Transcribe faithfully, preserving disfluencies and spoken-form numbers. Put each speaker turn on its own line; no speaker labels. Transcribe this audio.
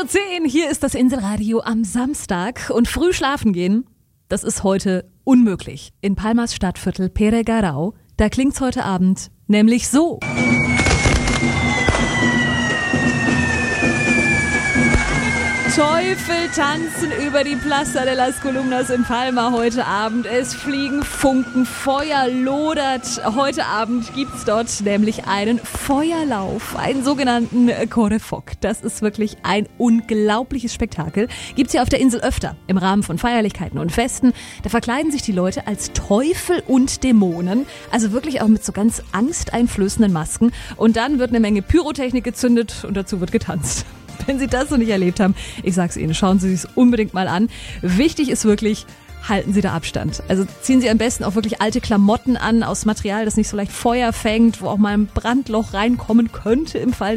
zehn Uhr zehn, hier ist das Inselradio am Samstag. Und früh schlafen gehen, das ist heute unmöglich. In Palmas Stadtviertel Peregarau, da klingt's heute Abend nämlich so. Teufel tanzen über die Plaza de las Columnas in Palma heute Abend. Es fliegen Funken, Feuer lodert. Heute Abend gibt's dort nämlich einen Feuerlauf, einen sogenannten Correfoc. Das ist wirklich ein unglaubliches Spektakel. Gibt's hier auf der Insel öfter, im Rahmen von Feierlichkeiten und Festen. Da verkleiden sich die Leute als Teufel und Dämonen, also wirklich auch mit so ganz angsteinflößenden Masken. Und dann wird eine Menge Pyrotechnik gezündet und dazu wird getanzt. Wenn Sie das noch nicht erlebt haben, ich sag's Ihnen, schauen Sie sich es unbedingt mal an. Wichtig ist wirklich, halten Sie da Abstand. Also ziehen Sie am besten auch wirklich alte Klamotten an, aus Material, das nicht so leicht Feuer fängt, wo auch mal ein Brandloch reinkommen könnte im Fall